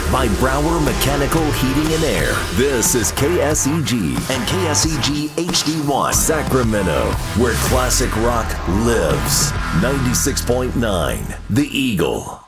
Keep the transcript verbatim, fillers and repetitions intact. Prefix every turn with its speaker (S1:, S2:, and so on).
S1: by Brower Mechanical Heating and Air. This is K S E G and K S E G H D one Sacramento, where classic rock lives. ninety-six point nine The Eagle.